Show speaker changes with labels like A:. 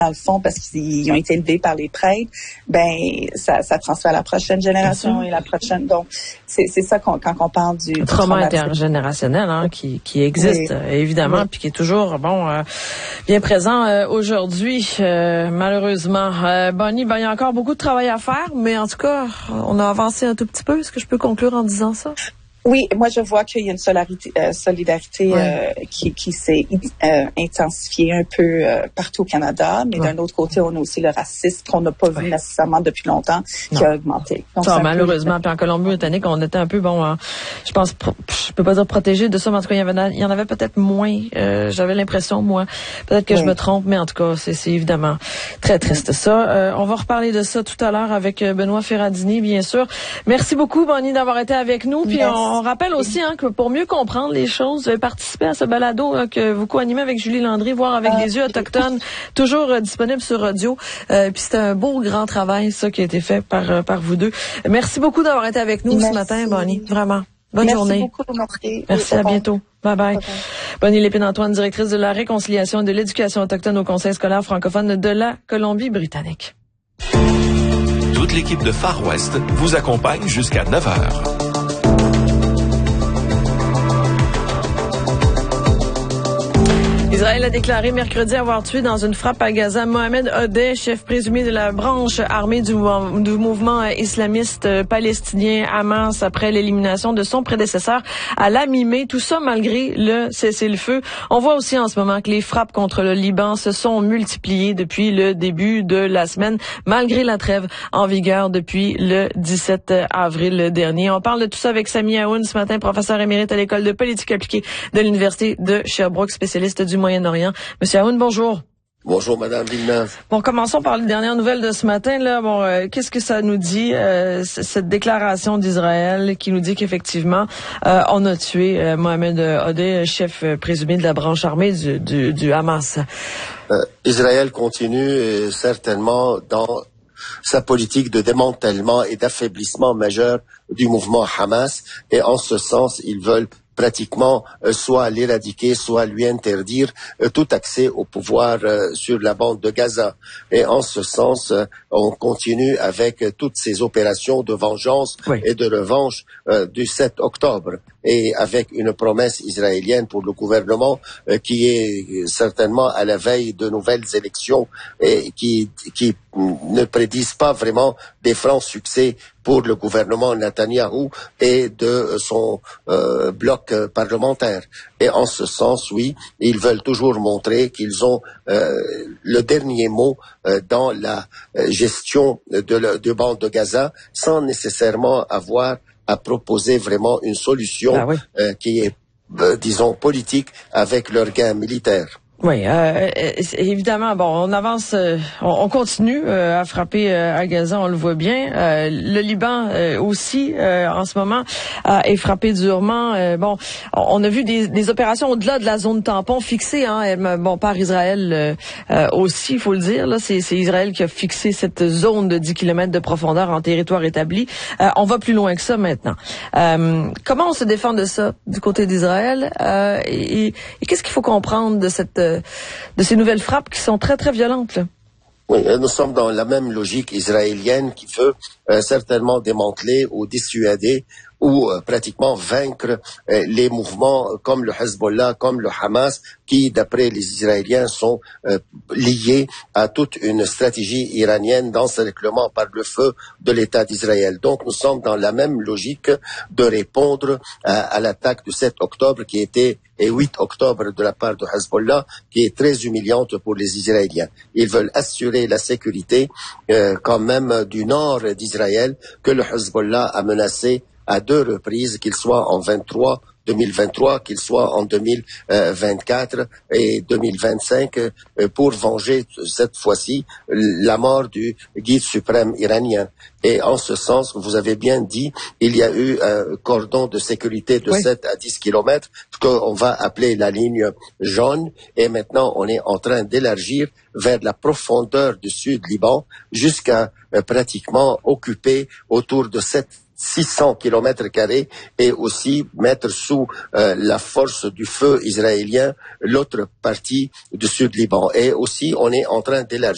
A: dans le fond, parce qu'ils ont été élevés par les prêtres, ben ça transfère à la prochaine génération et la prochaine. Donc, c'est ça quand on parle du
B: trauma intergénérationnel qui existe, évidemment, puis qui est toujours bien présent aujourd'hui, malheureusement. Bonnie, il y a encore beaucoup de travail à faire, mais en tout cas, on a avancé un tout petit peu. Est-ce que je peux conclure en disant ça?
A: Oui, moi je vois qu'il y a une solidarité qui s'est intensifiée un peu partout au Canada, mais d'un autre côté, on a aussi le racisme qu'on n'a pas vu nécessairement depuis longtemps, qui a augmenté. Donc,
B: malheureusement, puis en Colombie-Britannique, on était un peu, je pense, je peux pas dire protégé de ça, mais en tout cas, il y en avait peut-être moins. J'avais l'impression, moi, peut-être que je me trompe, mais en tout cas, c'est évidemment très triste ça. On va reparler de ça tout à l'heure avec Benoît Ferrandini, bien sûr. Merci beaucoup, Bonnie, d'avoir été avec nous, puis on rappelle aussi que pour mieux comprendre les choses, vous avez participé à ce balado que vous co-animez avec Julie Landry, Voir avec les yeux autochtones, toujours disponible sur audio. Puis c'est un beau grand travail, ça, qui a été fait par vous deux. Merci beaucoup d'avoir été avec nous ce matin, Bonnie. Vraiment. Bonne journée. Merci, à bientôt. Bye-bye. Bonnie Lépine-Antoine, directrice de la réconciliation et de l'éducation autochtone au Conseil scolaire francophone de la Colombie-Britannique.
C: Toute l'équipe de Far West vous accompagne jusqu'à 9h.
B: Israël a déclaré mercredi avoir tué dans une frappe à Gaza Mohamed Odeh, chef présumé de la branche armée du mouvement islamiste palestinien Hamas, après l'élimination de son prédécesseur à la mi-mai. Tout ça malgré le cessez-le-feu. On voit aussi en ce moment que les frappes contre le Liban se sont multipliées depuis le début de la semaine, malgré la trêve en vigueur depuis le 17 avril dernier. On parle de tout ça avec Sami Aoun ce matin, professeur émérite à l'École de politique appliquée de l'Université de Sherbrooke, spécialiste du Moyen-Orient. Monsieur Aoun, bonjour.
D: Bonjour, Madame Villeneuve.
B: Bon, commençons par les dernières nouvelles de ce matin. Là, qu'est-ce que ça nous dit, cette déclaration d'Israël qui nous dit qu'effectivement, on a tué Mohamed Odeh, chef présumé de la branche armée du Hamas?
D: Israël continue certainement dans sa politique de démantèlement et d'affaiblissement majeur du mouvement Hamas, et en ce sens, ils veulent pratiquement soit l'éradiquer, soit lui interdire tout accès au pouvoir sur la bande de Gaza. Et en ce sens, on continue avec toutes ces opérations de vengeance et de revanche du 7 octobre. Et avec une promesse israélienne pour le gouvernement qui est certainement à la veille de nouvelles élections et qui ne prédisent pas vraiment des francs succès pour le gouvernement Netanyahou et de son bloc parlementaire. Et en ce sens, oui, ils veulent toujours montrer qu'ils ont le dernier mot dans la gestion de bande de Gaza, sans nécessairement avoir à proposer vraiment une solution qui est, disons, politique avec leur gain militaire.
B: Oui, évidemment. Bon, on avance, on continue à frapper à Gaza, on le voit bien. Le Liban aussi, en ce moment, est frappé durement. On a vu des opérations au-delà de la zone tampon fixée, par Israël aussi, il faut le dire. Là, c'est Israël qui a fixé cette zone de 10 km de profondeur en territoire établi. On va plus loin que ça maintenant. Comment on se défend de ça du côté d'Israël et qu'est-ce qu'il faut comprendre de ces nouvelles frappes qui sont très, très violentes, là?
D: Oui, nous sommes dans la même logique israélienne qui veut certainement démanteler ou dissuader ou pratiquement vaincre les mouvements comme le Hezbollah, comme le Hamas, qui, d'après les Israéliens, sont liés à toute une stratégie iranienne d'encerclement par le feu de l'État d'Israël. Donc, nous sommes dans la même logique de répondre à l'attaque du 7 octobre qui était et 8 octobre de la part de Hezbollah, qui est très humiliante pour les Israéliens. Ils veulent assurer la sécurité quand même du nord d'Israël que le Hezbollah a menacé à 2 reprises, qu'il soit en 2023, qu'il soit en 2024 et 2025, pour venger cette fois-ci la mort du guide suprême iranien. Et en ce sens, vous avez bien dit, il y a eu un cordon de sécurité de 7 à 10 kilomètres qu'on va appeler la ligne jaune, et maintenant on est en train d'élargir vers la profondeur du sud Liban jusqu'à pratiquement occuper autour de 600 kilomètres carrés et aussi mettre sous la force du feu israélien l'autre partie du sud Liban. Et aussi, on est en train d'élargir